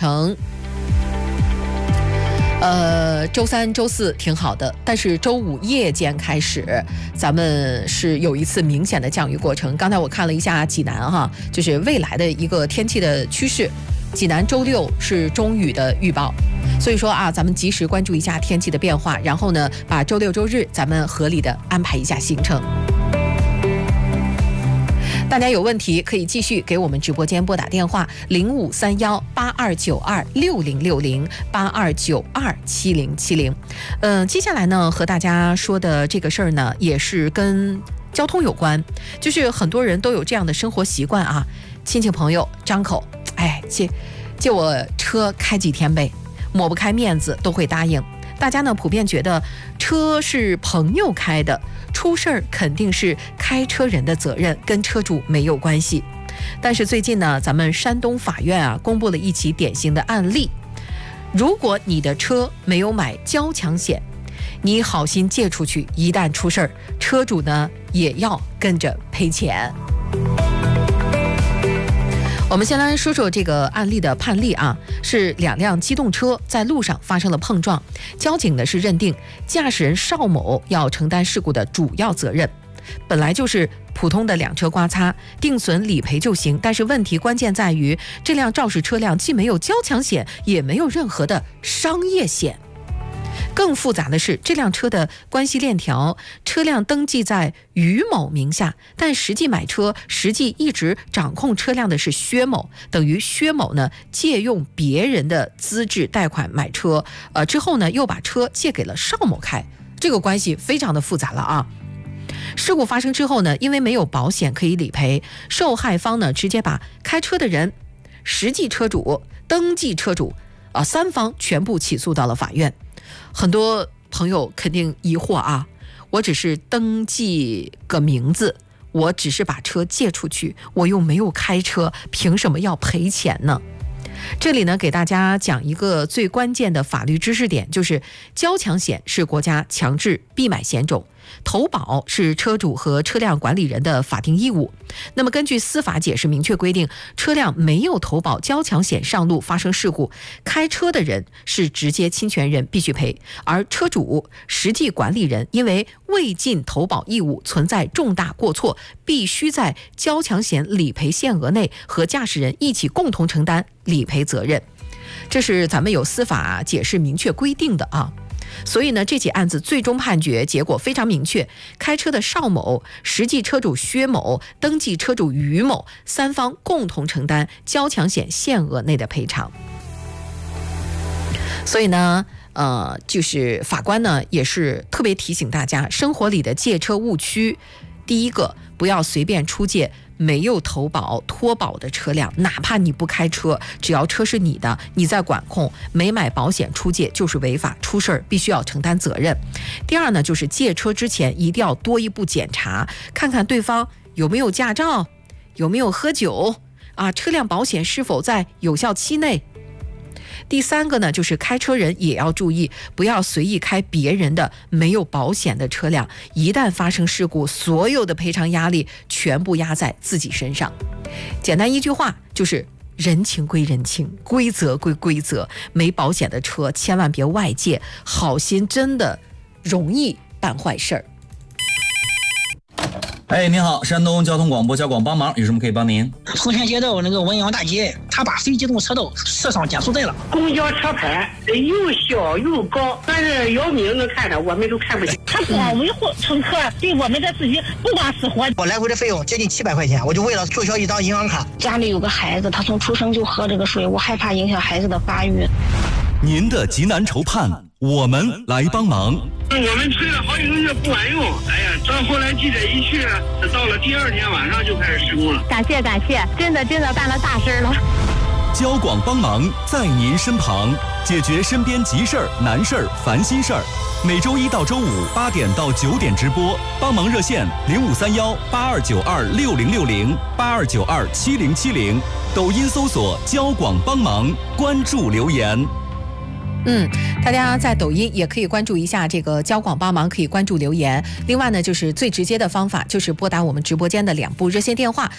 程。周三、周四挺好的，但是周五夜间开始，咱们是有一次明显的降雨过程。刚才我看了一下济南哈，就是未来的一个天气的趋势，济南周六是中雨的预报。所以说啊，咱们及时关注一下天气的变化，然后呢，把周六周日咱们合理的安排一下行程。大家有问题可以继续给我们直播间拨打电话05318292606082927070。接下来呢，和大家说的这个事儿呢，也是跟交通有关，就是很多人都有这样的生活习惯啊，亲戚朋友张口，哎，借我车开几天呗，抹不开面子都会答应。大家呢普遍觉得车是朋友开的，出事儿肯定是开车人的责任，跟车主没有关系。但是最近呢，咱们山东法院啊公布了一起典型的案例，如果你的车没有买交强险，你好心借出去，一旦出事儿，车主呢也要跟着赔钱。我们先来说说这个案例的判例啊，是2辆机动车在路上发生了碰撞，交警呢是认定驾驶人邵某要承担事故的主要责任。本来就是普通的2车刮擦，定损理赔就行，但是问题关键在于这辆肇事车辆既没有交强险，也没有任何的商业险。更复杂的是，这辆车的关系链条，车辆登记在于某名下，但实际买车、实际一直掌控车辆的是薛某，等于薛某呢借用别人的资质贷款买车，之后呢又把车借给了邵某开，这个关系非常的复杂了啊。事故发生之后呢，因为没有保险可以理赔，受害方呢直接把开车的人、实际车主、登记车主3方全部起诉到了法院。很多朋友肯定疑惑啊，我只是登记个名字，我只是把车借出去，我又没有开车，凭什么要赔钱呢？这里呢，给大家讲一个最关键的法律知识点，就是交强险是国家强制必买险种，投保是车主和车辆管理人的法定义务。那么根据司法解释明确规定，车辆没有投保交强险上路发生事故，开车的人是直接侵权人，必须赔，而车主、实际管理人因为未尽投保义务，存在重大过错，必须在交强险理赔限额内和驾驶人一起共同承担理赔责任。这是咱们有司法解释明确规定的啊。所以呢，这起案子最终判决结果非常明确，开车的邵某、实际车主薛某、登记车主于某3方共同承担交强险限额内的赔偿。所以呢，就是法官呢也是特别提醒大家，生活里的借车误区，第一个，不要随便出借没有投保脱保的车辆，哪怕你不开车，只要车是你的，你在管控，没买保险出借就是违法，出事儿必须要承担责任。第二呢，就是借车之前一定要多一步检查，看看对方有没有驾照，有没有喝酒啊，车辆保险是否在有效期内。第三个呢，就是开车人也要注意，不要随意开别人的没有保险的车辆，一旦发生事故，所有的赔偿压力全部压在自己身上。简单一句话就是人情归人情，规则归规则，没保险的车千万别外借，好心真的容易办坏事儿。 哎，您好，山东交通广播交广帮忙，有什么可以帮您？ 丰田街道那个文阳大街，他把非机动车道设上减速带了。 公交车牌又小又高，但是姚明能看的，我们都看不见。 他光维护乘客，对我们的自己不管死活。 我来回的费用接近700块钱，我就为了注销一张银行卡。 家里有个孩子，他从出生就喝这个水，我害怕影响孩子的发育。 您的急难愁盼，我们来帮忙。 我们催了好几个月不管用，哎呀，到后来记者一去，到了第2天晚上就开始施工了。 感谢，真的办了大事了。 交广帮忙在您身旁，解决身边急事儿、难事儿、烦心事儿。每周1到周58点到9点直播，帮忙热线05318292606082927070，抖音搜索交广帮忙，关注留言。 大家在抖音也可以关注一下这个交广帮忙，可以关注留言。另外呢，就是最直接的方法，就是拨打我们直播间的2部热线电话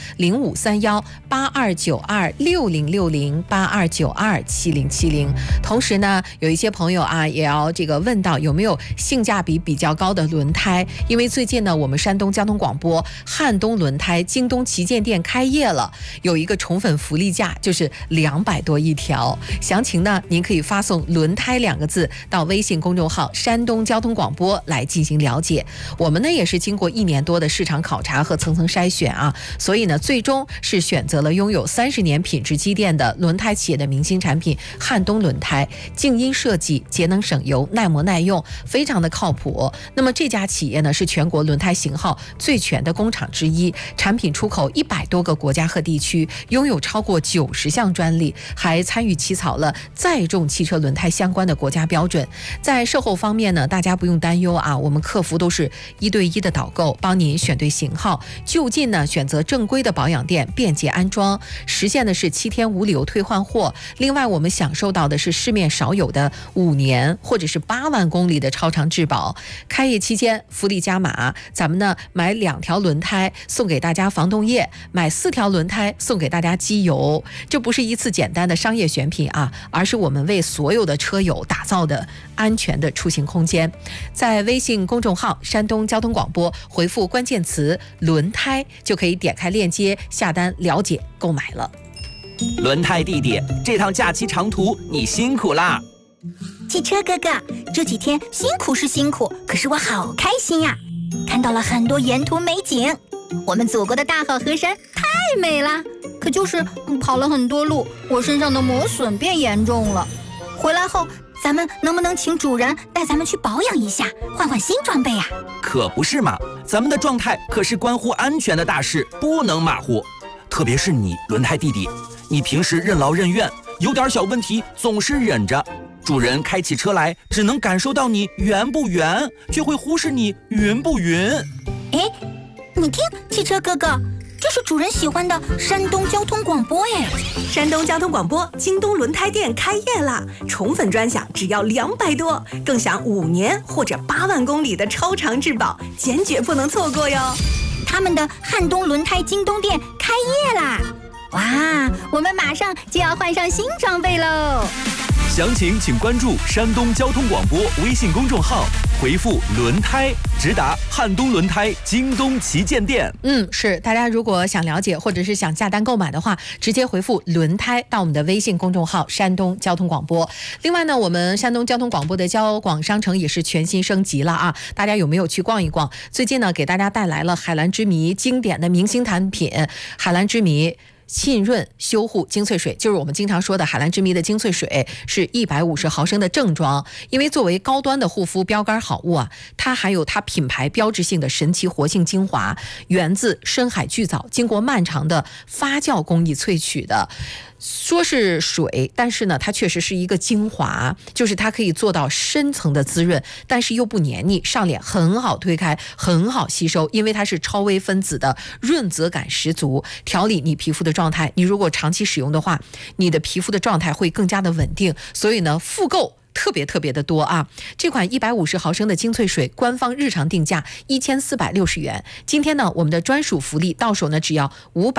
053182606082927070。同时呢，有一些朋友啊，也要这个问到有没有性价比比较高的轮胎，因为最近呢，我们山东交通广播汉东轮胎京东旗舰店开业了，有一个宠粉福利价，就是200多一条。详情呢，您可以发送轮胎2个字到微信公众号山东交通广播来进行了解。我们呢也是经过1年多的市场考察和层层筛选啊，所以呢最终是选择了拥有30年品质积淀的轮胎企业的明星产品汉东轮胎，静音设计，节能省油，耐磨耐用，非常的靠谱。那么这家企业呢是全国轮胎型号最全的工厂之一，产品出口100多个国家和地区，拥有超过90项专利，还参与起草了载重汽车轮胎相关的国家标准。在售后方面呢，大家不用担忧啊，我们客服都是1对1的导购，帮您选对型号，就近呢选择正规的保养店，便捷安装，实现的是7天无理由退换货。另外我们享受到的是市面少有的5年或者是8万公里的超长质保。开业期间福利加码，咱们呢买2条轮胎送给大家防冻液，买4条轮胎送给大家机油。这不是一次简单的商业选品啊，而是我们为所有的车友打造的安全的出行空间。在微信公众号山东交通广播回复关键词轮胎，就可以点开链接下单了解购买了。 轮胎弟弟，这趟假期长途你辛苦啦！ 汽车哥哥，这几天辛苦是辛苦，可是我好开心呀，看到了很多沿途美景。我们祖国的大好河山太美了，可就是跑了很多路，我身上的磨损变严重了。回来后咱们能不能请主人带咱们去保养一下，换换新装备呀？ 可不是嘛，咱们的状态可是关乎安全的大事，不能马虎。特别是你轮胎弟弟，你平时任劳任怨，有点小问题总是忍着，主人开起车来只能感受到你圆不圆，却会忽视你匀不匀。 哎，你听，汽车哥哥，这是主人喜欢的山东交通广播哎！ 山东交通广播京东轮胎店开业啦，宠粉专享只要200多，更享5年或者8万公里的超长质保，坚决不能错过哟！ 他们的汉东轮胎京东店开业啦！哇，我们马上就要换上新装备喽！ 详情请关注山东交通广播微信公众号，回复轮胎，直达汉东轮胎京东旗舰店。 是，大家如果想了解或者是想下单购买的话，直接回复轮胎到我们的微信公众号山东交通广播。另外呢，我们山东交通广播的交广商城也是全新升级了啊，大家有没有去逛一逛？最近呢，给大家带来了海蓝之谜经典的明星产品海蓝之谜沁润修护精粹水，就是我们经常说的海蓝之谜的精粹水，是150毫升的正装。因为作为高端的护肤标杆好物啊，它还有它品牌标志性的神奇活性精华，源自深海巨藻，经过漫长的发酵工艺萃取的。说是水，但是呢它确实是一个精华，就是它可以做到深层的滋润，但是又不黏腻，上脸很好推开，很好吸收，因为它是超微分子的，润泽感十足，调理你皮肤的状态。你如果长期使用的话，你的皮肤的状态会更加的稳定，所以呢复购特别的多啊！这款150毫升的精粹水官方日常定价1460元，今天呢我们的专属福利到手呢只要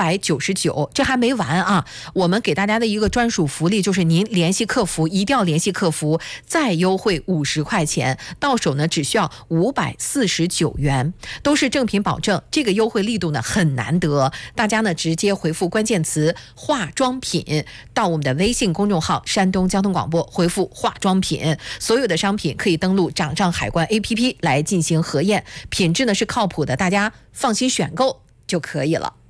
599，这还没完啊！我们给大家的一个专属福利就是您联系客服，一定要联系客服，再优惠50块钱，到手呢只需要549元，都是正品保证，这个优惠力度呢很难得，大家呢直接回复关键词化妆品到我们的微信公众号山东交通广播，回复化妆品，所有的商品可以登录掌上海关 APP 来进行核验，品质呢是靠谱的，大家放心选购就可以了。